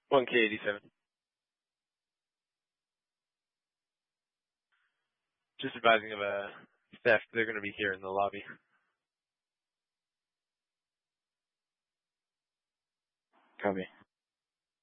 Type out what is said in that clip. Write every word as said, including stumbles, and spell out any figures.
one K eighty-seven. Just advising of a theft. They're going to be here in the lobby. Copy.